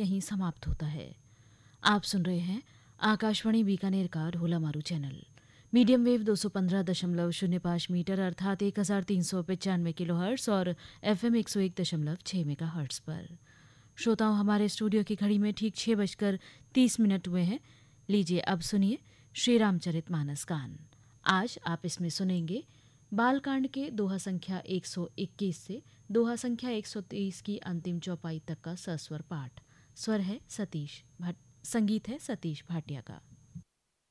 यहीं समाप्त होता है। आप सुन रहे हैं आकाशवाणी बीकानेर का ढोला मारू चैनल, मीडियम वेव 215.05 मीटर अर्थात 1395 किलोहर्ट्ज़ और FM 101.6 मेगाहर्ट्ज़ पर। श्रोताओं, हमारे स्टूडियो की घड़ी में ठीक 6:30 हुए हैं। लीजिए अब सुनिए श्री रामचरितमानस गान। आज आप इसमें सुनेंगे बालकांड के दोहा संख्या 121 से दोहा संख्या 123 की अंतिम चौपाई तक का सस्वर पाठ। स्वर है सतीश भट्ट, संगीत है सतीश भाटिया का।